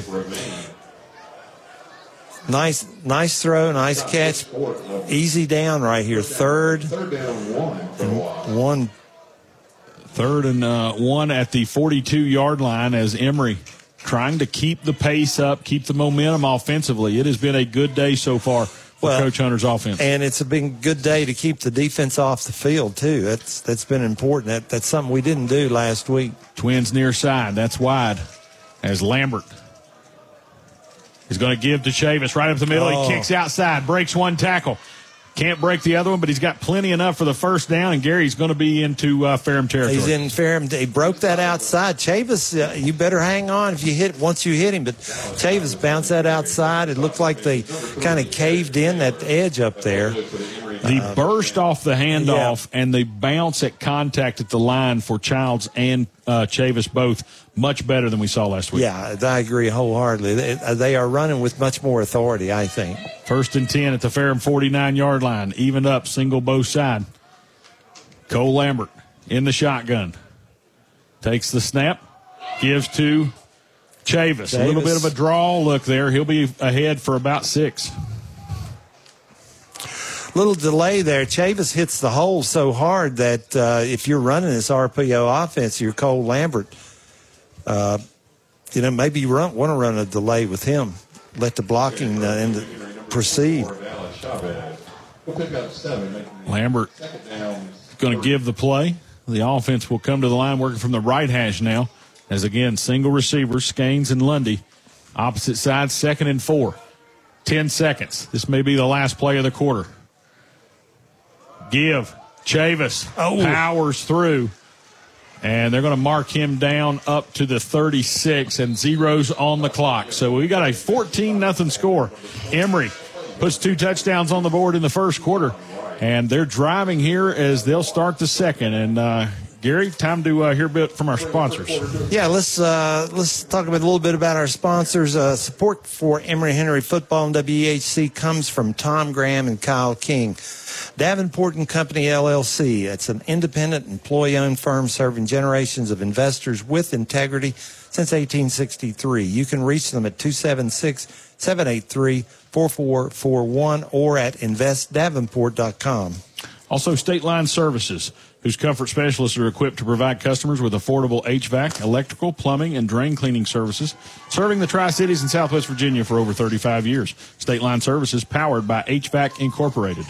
Nice nice throw, nice catch. Easy down right here. Third and one.
Third and uh, one at the forty-two-yard line as Emory trying to keep the pace up, keep the momentum offensively. It has been a good day so far for
well,
Coach Hunter's offense.
And it's been a good day to keep the defense off the field, too. That's That's been important. That, that's something we didn't do last week.
Twins near side. That's wide as Lambert is going to give to Chavis right up the middle.
Oh.
He kicks outside, breaks one tackle. Can't break the other one, but he's got plenty enough for the first down, and Gary's going to be into uh, Ferrum territory.
He's in Ferrum. He broke that outside. Chavis, uh, you better hang on if you hit once you hit him. But Chavis bounced that outside. It looked like they kind of caved in that edge up there.
The uh, burst off the handoff yeah. and the bounce at contact at the line for Childs and uh, Chavis both much better than we saw last week.
Yeah, I agree wholeheartedly. They, they are running with much more authority, I think.
First and ten at the Ferrum forty-nine-yard line. Evened up, single both side. Cole Lambert in the shotgun. Takes the snap, gives to Chavis. Chavis. A little bit of a draw look there. He'll be ahead for about six.
Little delay there. Chavis hits the hole so hard that uh, if you're running this R P O offense, you're Cole Lambert. Uh, you know, maybe you run, want to run a delay with him. Let the blocking uh, end, proceed.
Lambert going to give the play. The offense will come to the line working from the right hash now. As again, single receivers, Skanes and Lundy. Opposite side, second and four. Ten seconds. This may be the last play of the quarter. Give. Chavis oh. powers through. And they're going to mark him down up to the thirty-six and zeros on the clock. So we got a fourteen nothing score. Emory puts two touchdowns on the board in the first quarter. And they're driving here as they'll start the second. And, uh, Gary, time to uh, hear a bit from our sponsors.
Yeah, let's uh, let's talk about a little bit about our sponsors. Uh, support for Emory Henry football and W E H C comes from Tom Graham and Kyle King. Davenport and Company, L L C. It's an independent, employee-owned firm serving generations of investors with integrity since eighteen sixty-three. You can reach them at two seven six, seven eight three, four four four one or at invest davenport dot com.
Also, State Line Services, whose comfort specialists are equipped to provide customers with affordable H V A C, electrical, plumbing, and drain cleaning services, serving the Tri-Cities and Southwest Virginia for over thirty-five years. State Line Services, powered by H V A C Incorporated.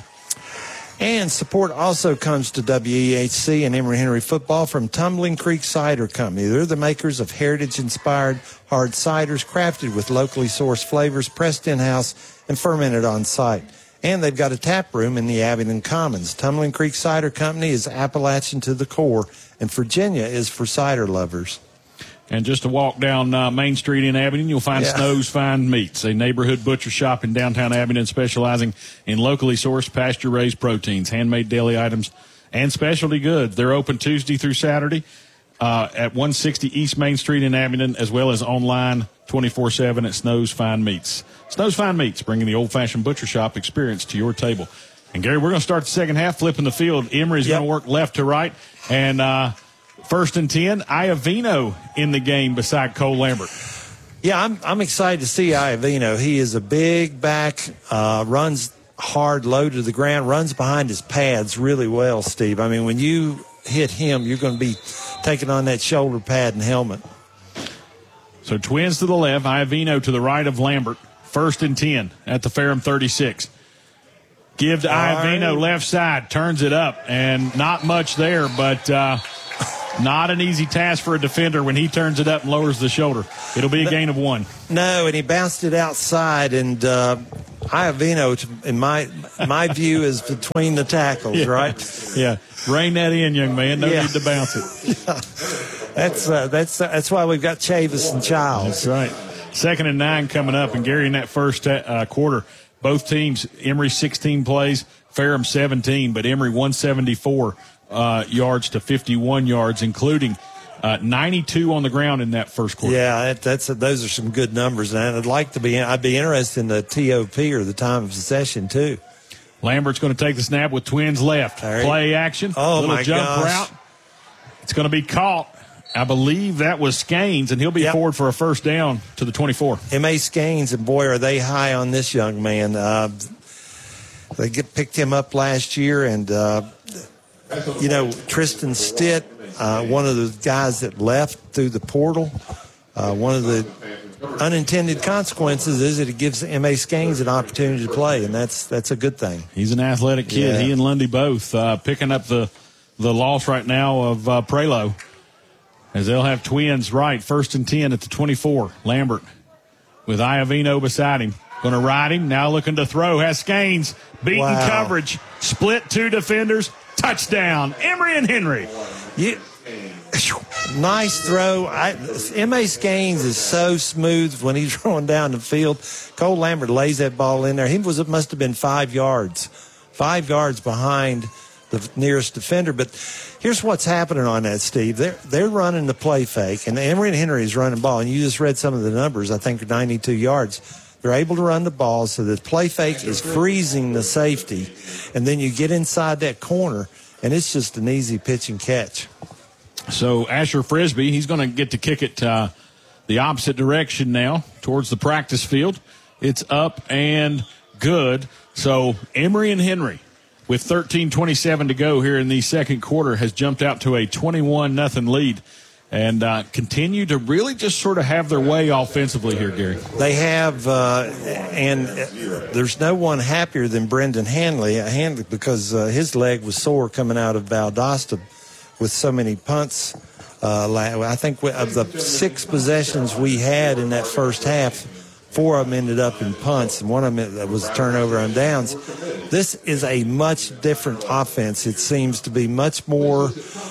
And support also comes to W E H C and Emory Henry football from Tumbling Creek Cider Company. They're the makers of heritage-inspired hard ciders crafted with locally sourced flavors, pressed in-house, and fermented on-site. And they've got a tap room in the Abingdon Commons. Tumbling Creek Cider Company is Appalachian to the core, and Virginia is for cider lovers.
And just to walk down uh, Main Street in Abingdon, you'll find
yeah.
Snow's Fine Meats, a neighborhood butcher shop in downtown Abingdon specializing in locally sourced pasture-raised proteins, handmade deli items, and specialty goods. They're open Tuesday through Saturday uh, at one sixty East Main Street in Abingdon, as well as online twenty-four seven at Snow's Fine Meats. Snow's Fine Meats, bringing the old-fashioned butcher shop experience to your table. And, Gary, we're going to start the second half flipping the field. Emory's yep. going to work left to right. And uh, first and ten, Iovino in the game beside Cole Lambert.
Yeah, I'm I'm excited to see Iovino. He is a big back, uh, runs hard, low to the ground, runs behind his pads really well, Steve. I mean, when you hit him, you're going to be taking on that shoulder pad and helmet.
So Twins to the left, Iovino to the right of Lambert. First and ten at the Ferrum thirty-six. Give to Iovino, left side, turns it up, and not much there, but uh, Not an easy task for a defender when he turns it up and lowers the shoulder. It'll be a gain of one.
No, and he bounced it outside, and uh, Iovino, in my my view, is between the tackles,
yeah.
right?
Yeah, rein that in, young man. No
yeah.
need to bounce it.
yeah. That's uh, that's uh, that's why we've got Chavis and Childs.
That's right. Second and nine coming up, and Gary in that first uh, quarter, both teams, Emory sixteen plays, Ferrum seventeen, but Emory one seventy-four uh, yards to fifty-one yards, including uh, ninety-two on the ground in that first quarter.
Yeah, that, that's a, those are some good numbers, and I'd like to be. I'd be interested in the T O P or the time of possession too.
Lambert's going to take the snap with Twins left.
Right.
Play action.
Oh
little
my
jump
gosh.
route. It's going to be caught. I believe that was Skanes, and he'll be
yep.
forward for a first down to the twenty-four.
M A. Skanes, and boy, are they high on this young man. Uh, they get, picked him up last year, and, uh, you know, Tristan Stitt, uh, one of the guys that left through the portal, uh, one of the unintended consequences is that it gives M A. Skanes an opportunity to play, and that's that's a good thing.
He's an athletic kid.
Yeah.
He and Lundy both uh, picking up the, the loss right now of uh, Prelo. As they'll have Twins right, first and ten at the twenty-four. Lambert with Iovino beside him. Going to ride him. Now looking to throw. Has Skanes beaten
Wow.
coverage. Split two defenders. Touchdown. Emory and Henry.
You, nice throw. I, M A. Skanes is so smooth when he's throwing down the field. Cole Lambert lays that ball in there. He was, it must have been five yards. Five yards behind the nearest defender. But here's what's happening on that, Steve. They're, they're running the play fake, and Emory and Henry is running the ball. And you just read some of the numbers, I think, ninety-two yards. They're able to run the ball, so the play fake is freezing the safety. And then you get inside that corner, and it's just an easy pitch and catch.
So Asher Frisbee, he's going to get to kick it uh, the opposite direction now towards the practice field. It's up and good. So Emory and Henry, with thirteen twenty-seven to go here in the second quarter, has jumped out to a twenty-one nothing lead and uh, continue to really just sort of have their way offensively here, Gary.
They have, uh, and there's no one happier than Brendan Hanley, Hanley because uh, his leg was sore coming out of Valdosta with so many punts. Uh, I think of the six possessions we had in that first half, four of them ended up in punts, and one of them was a turnover on downs. This is a much different offense. It seems to be much more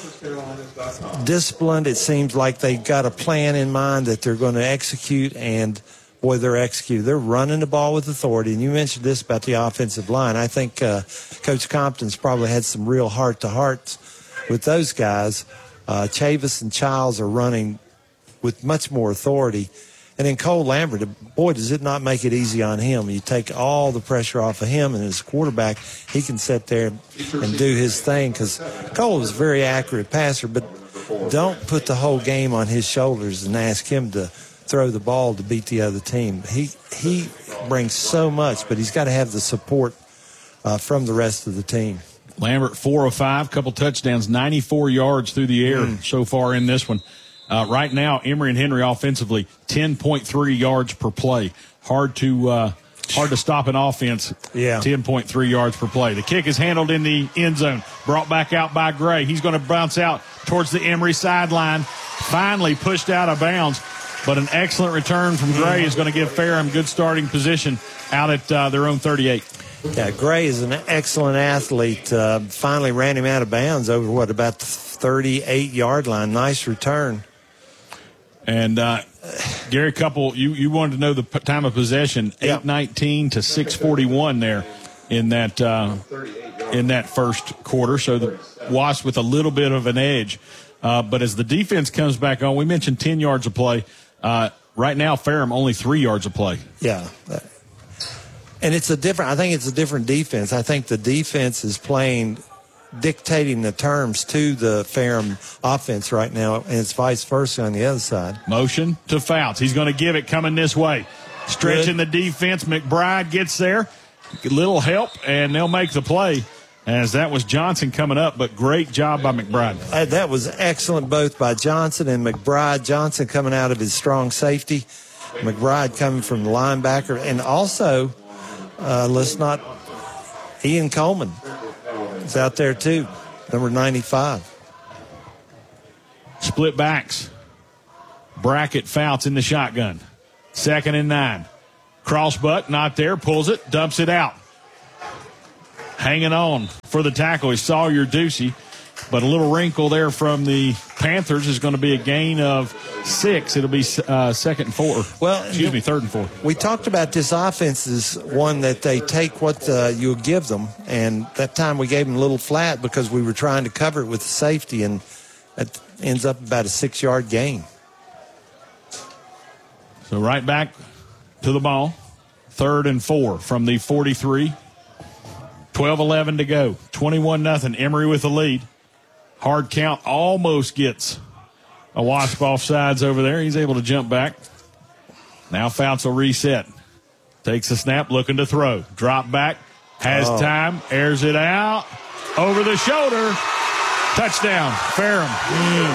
disciplined. It seems like they've got a plan in mind that they're going to execute, and, boy, they're executing. They're running the ball with authority. And you mentioned this about the offensive line. I think uh, Coach Compton's probably had some real heart-to-hearts with those guys. Uh, Chavis and Childs are running with much more authority. And then Cole Lambert, boy, does it not make it easy on him. You take all the pressure off of him, and as quarterback, he can sit there and do his thing because Cole is a very accurate passer, but don't put the whole game on his shoulders and ask him to throw the ball to beat the other team. He he brings so much, but he's got to have the support uh, from the rest of the team.
Lambert, four of five, couple touchdowns, ninety-four yards through the air mm. so far in this one. Uh, right now, Emory and Henry offensively, ten point three yards per play. Hard to uh, hard to stop an offense.
Yeah.
ten point three yards per play. The kick is handled in the end zone. Brought back out by Gray. He's going to bounce out towards the Emory sideline. Finally pushed out of bounds. But an excellent return from Gray is going to give Ferrum good starting position out at uh, their own thirty-eight.
Yeah, Gray is an excellent athlete. Uh, finally ran him out of bounds over, what, about the thirty-eight-yard line. Nice return.
And, uh, Gary Couple, you, you wanted to know the p- time of possession,
yeah.
eight nineteen to six forty-one there in that uh, in that first quarter. So the Wasps with a little bit of an edge. Uh, but as the defense comes back on, we mentioned ten yards of play. Uh, right now, Ferrum only three yards of play.
Yeah. And it's a different, I think it's a different defense. I think the defense is playing, dictating the terms to the Ferrum offense right now, and it's vice versa on the other side.
Motion to Fouts. He's going to give it coming this way. Stretching Good. the defense. McBride gets there. A little help, and they'll make the play. As that was Johnson coming up, but great job by McBride.
Uh, that was excellent both by Johnson and McBride. Johnson coming out of his strong safety. McBride coming from the linebacker. And also, uh, let's not, Ian Coleman is out there too, number ninety-five.
Split backs. Brackett, Fouts in the shotgun. Second and nine. Crossbuck, not there, pulls it, dumps it out. Hanging on for the tackle is Sawyer Ducey, but a little wrinkle there from the Panthers is going to be a gain of six. It'll be uh, second and four.
Well,
excuse me, third and four.
We talked about this offense is one that they take what uh, you give them, and that time we gave them a little flat because we were trying to cover it with the safety, and that ends up about a six-yard gain.
So right back to the ball. Third and four from the forty-three. twelve eleven to go. twenty-one nothing. Emory with the lead. Hard count almost gets a Wasp offsides over there. He's able to jump back. Now Fouts will reset. Takes a snap, looking to throw. Drop back. Has oh. time. Airs it out. Over the shoulder. Touchdown. Ferrum. Mm.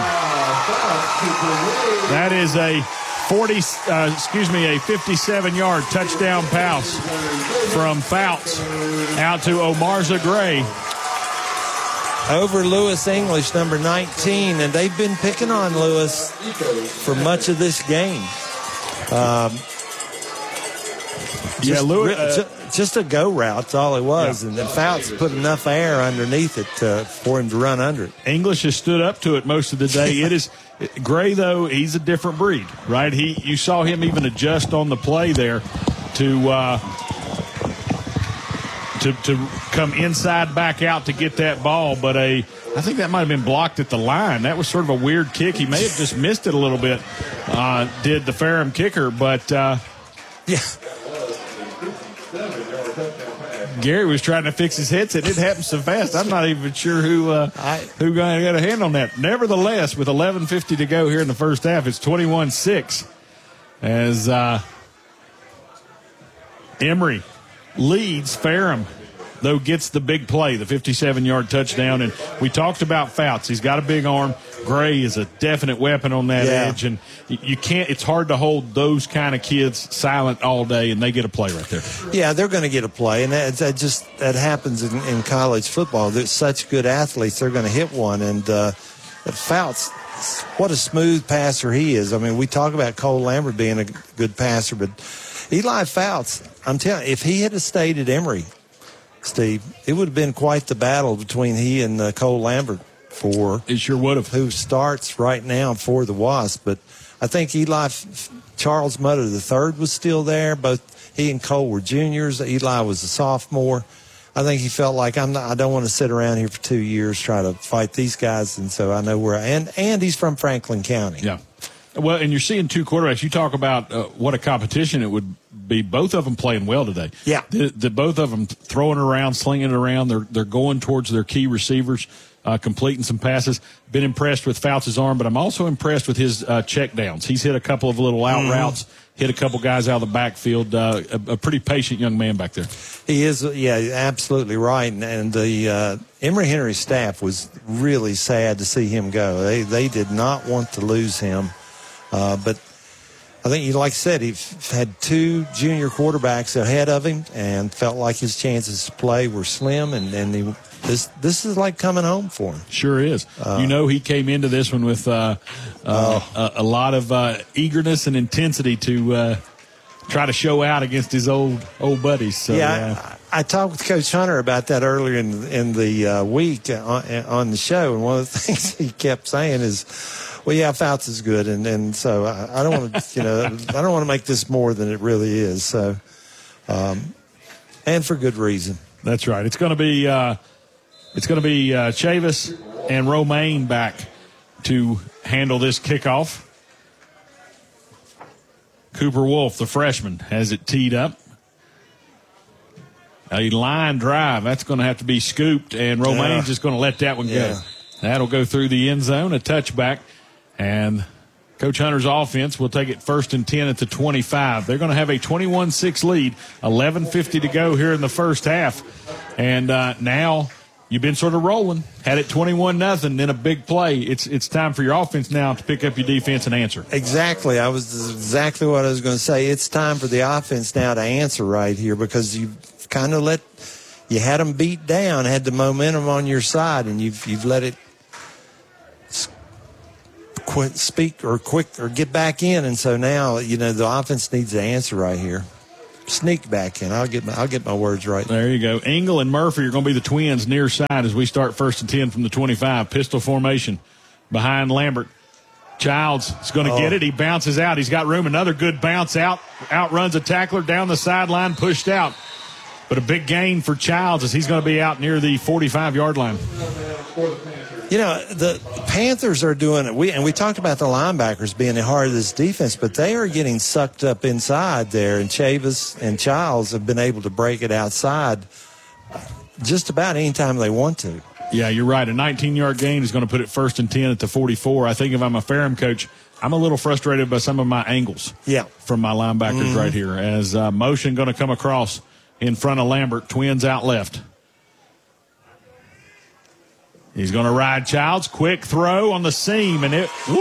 That is a forty, uh, excuse me, a fifty-seven-yard touchdown pass from Fouts out to Omarza Gray.
Over Lewis English, number nineteen, and they've been picking on Lewis for much of this game. Um, just,
yeah, Lewis, uh,
just a go route, that's all it was,
yeah.
and then Fouts put enough air underneath it to, for him to run under it.
English has stood up to it most of the day. It is Gray, though, he's a different breed, right? He, you saw him even adjust on the play there to uh, to to come inside back out to get that ball, but a I think that might have been blocked at the line. That was sort of a weird kick. He may have just missed it a little bit, uh, did the Ferrum kicker, but uh,
yeah.
Gary was trying to fix his headset. It happened so fast. I'm not even sure who uh, I, who got a hand on that. Nevertheless, with eleven fifty to go here in the first half, it's twenty-one six as uh, Emory leads. Ferrum, though, gets the big play, the fifty-seven-yard touchdown. And we talked about Fouts. He's got a big arm. Gray is a definite weapon on that
yeah.
edge. And you can't – it's hard to hold those kind of kids silent all day, and they get a play right there.
Yeah, they're going to get a play. And that, that just – that happens in, in college football. They're such good athletes. They're going to hit one. And uh, Fouts, what a smooth passer he is. I mean, we talk about Cole Lambert being a good passer, but Eli Fouts, I'm telling you, if he had stayed at Emory, Steve, it would have been quite the battle between he and uh, Cole Lambert for
it sure would have.
Who starts right now for the Wasps. But I think Eli, Charles Mutter the third was still there. Both he and Cole were juniors. Eli was a sophomore. I think he felt like I'm not, I don't want to sit around here for two years trying to fight these guys, and so I know where. I, and and he's from Franklin County.
Yeah. Well, and you're seeing two quarterbacks. You talk about uh, what a competition it would be. Both of them playing well today.
Yeah.
The, the both of them throwing it around, slinging it around. They're they're going towards their key receivers, uh, completing some passes. Been impressed with Fouts' arm, but I'm also impressed with his uh, check downs. He's hit a couple of little out mm. routes, hit a couple guys out of the backfield. Uh, a, a pretty patient young man back there.
He is, yeah, absolutely right. And, and the uh, Emory Henry staff was really sad to see him go. They they did not want to lose him. Uh, but I think, like I said, he had two junior quarterbacks ahead of him and felt like his chances to play were slim. And, and he, this this is like coming home for him.
Sure is. Uh, you know, he came into this one with uh, uh, uh, a, a lot of uh, eagerness and intensity to uh, try to show out against his old old buddies. So,
yeah,
uh,
I, I talked with Coach Hunter about that earlier in, in the uh, week on, on the show. And one of the things he kept saying is, well, yeah, Fouts is good, and, and so I, I don't want to, you know, I don't want to make this more than it really is. So, um, and for good reason.
That's right. It's going to be, uh, it's going to be uh, Chavis and Romaine back to handle this kickoff. Cooper Wolf, the freshman, has it teed up. A line drive. That's going to have to be scooped, and Romaine's uh, just going to let that one
yeah.
go. That'll go through the end zone, a touchback. And Coach Hunter's offense will take it first and ten at the twenty-five. They're going to have a twenty-one six lead, eleven fifty to go here in the first half. And uh, now you've been sort of rolling. Had it twenty-one nothing, then a big play. It's it's time for your offense now to pick up your defense and answer.
Exactly. I was exactly what I was going to say. It's time for the offense now to answer right here because you've kind of let – you had them beat down, had the momentum on your side, and you've you've let it – quit, speak or quick or get back in. And so now, you know, the offense needs to answer right here. Sneak back in. I'll get my, I'll get my words right.
There you go. Engel and Murphy are going to be the twins near side as we start first and ten from the twenty-five. Pistol formation behind Lambert. Childs is going to oh. get it. He bounces out. He's got room. Another good bounce out. Outruns a tackler down the sideline, pushed out. But a big gain for Childs as he's going to be out near the forty-five-yard line.
You know, the Panthers are doing it. We and we talked about the linebackers being the heart of this defense, but they are getting sucked up inside there. And Chavis and Childs have been able to break it outside just about any time they want to.
Yeah, you're right. A nineteen-yard gain is going to put it first and ten at the forty-four. I think if I'm a Ferrum coach, I'm a little frustrated by some of my angles
yeah.
from my linebackers
mm-hmm.
right here. As uh, motion going to come across in front of Lambert. Twins out left. He's going to ride Childs. Quick throw on the seam, and it, whew,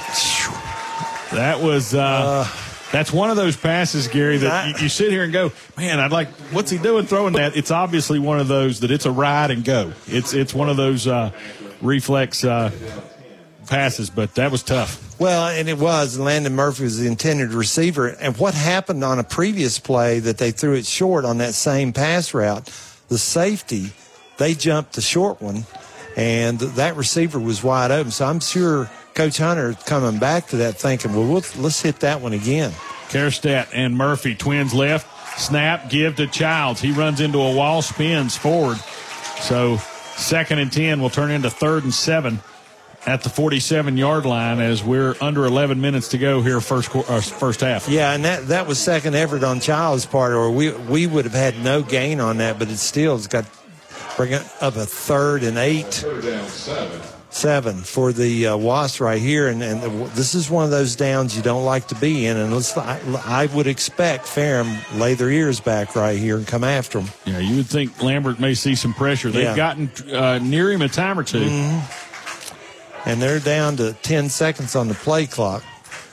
that was, uh, uh, that's one of those passes, Gary, that I, you, you sit here and go, man, I'd like, what's he doing throwing that? It's obviously one of those that it's a ride and go. It's, it's one of those, uh, reflex, uh, passes, but that was tough.
Well, and it was. Landon Murphy was the intended receiver. And what happened on a previous play that they threw it short on that same pass route, the safety, they jumped the short one. And that receiver was wide open. So I'm sure Coach Hunter is coming back to that thinking, well, let's, let's hit that one again.
Kerstedt and Murphy, twins left. Snap, give to Childs. He runs into a wall, spins forward. So second and ten will turn into third and seven at the forty-seven-yard line as we're under eleven minutes to go here first uh, first half.
Yeah, and that, that was second effort on Childs' part, or we, we would have had no gain on that, but it still has got – bring it up a third and eight.
Third down, seven.
Seven for the uh, Wasps right here. And, and this is one of those downs you don't like to be in. And let's, I, I would expect Ferrum lay their ears back right here and come after them.
Yeah, you would think Lambert may see some pressure. They've yeah. gotten uh, near him a time or two.
Mm-hmm. And they're down to ten seconds on the play clock.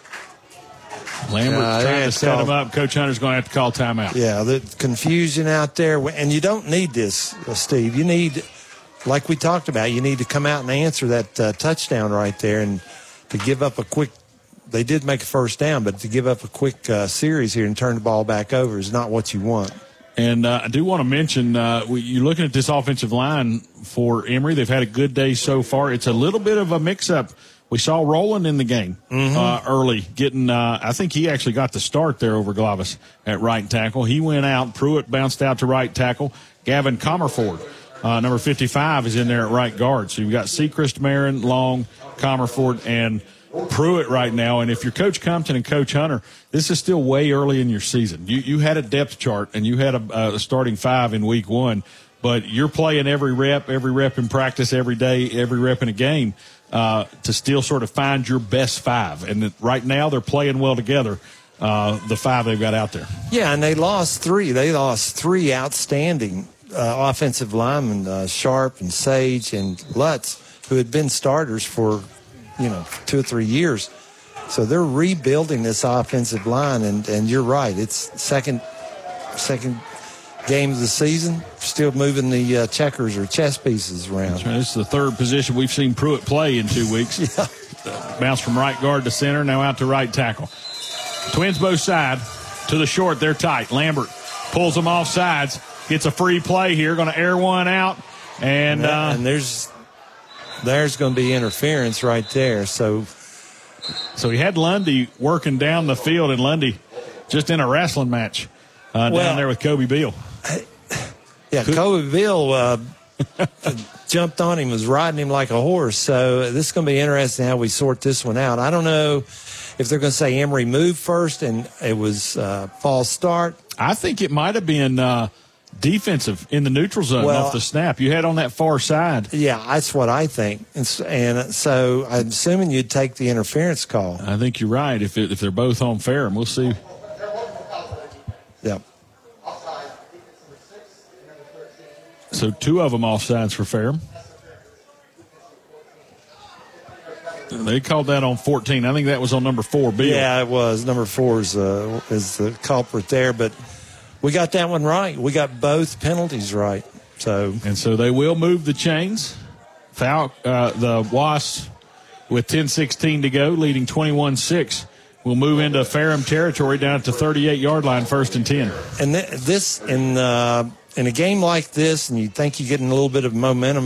Lambert
uh,
trying to set
call,
him up. Coach Hunter's going to have to call timeout.
Yeah, the confusion out there. And you don't need this, uh, Steve. You need, like we talked about, you need to come out and answer that uh, touchdown right there. And to give up a quick, they did make a first down, but to give up a quick uh, series here and turn the ball back over is not what you want.
And uh, I do want to mention, uh, we, you're looking at this offensive line for Emory. They've had a good day so far. It's a little bit of a mix-up. We saw Roland in the game
mm-hmm.
uh, early, getting, uh, I think he actually got the start there over Glavis at right tackle. He went out. Pruitt bounced out to right tackle. Gavin Comerford, uh, number fifty-five, is in there at right guard. So you've got Sechrist, Marin, Long, Comerford, and Pruitt right now. And if you're Coach Compton and Coach Hunter, this is still way early in your season. You you had a depth chart, and you had a, a starting five in week one, but you're playing every rep, every rep in practice, every day, every rep in a game. Uh, to still sort of find your best five. And right now they're playing well together, uh, the five they've got out there.
Yeah, and they lost three. They lost three outstanding uh, offensive linemen, uh, Sharp and Sage and Lutz, who had been starters for, you know, two or three years. So they're rebuilding this offensive line, and, and you're right. It's second second game of the season, still moving the uh, checkers or chess pieces around.
That's right. This is the third position we've seen Pruitt play in two weeks.
yeah.
uh, bounce from right guard to center, now out to right tackle. Twins both side to the short. They're tight. Lambert pulls them off sides, gets a free play here, going to air one out. And, uh,
and there's there's going to be interference right there. So,
so he had Lundy working down the field, and Lundy just in a wrestling match uh,
well,
down there with Kobe Beal.
Yeah, Kobe Beal uh, jumped on him, was riding him like a horse. So this is going to be interesting how we sort this one out. I don't know if they're going to say Emory moved first and it was uh, false start.
I think it might have been uh, defensive in the neutral zone
well,
off the snap. You had on that far side.
Yeah, that's what I think. And, and so I'm assuming you'd take the interference call.
I think you're right. If it, if they're both on fair, and we'll see.
Yeah.
So two of them offsides for Ferrum. They called that on fourteen. I think that was on number four, Bill.
Yeah, it was. Number four is, uh, is the culprit there. But we got that one right. We got both penalties right. So
And so they will move the chains. Foul, uh, the Wasps with ten sixteen to go, leading twenty-one six. We'll move into Ferrum territory down at the thirty-eight-yard line, first and ten.
And th- this, in uh, in a game like this, and you think you're getting a little bit of momentum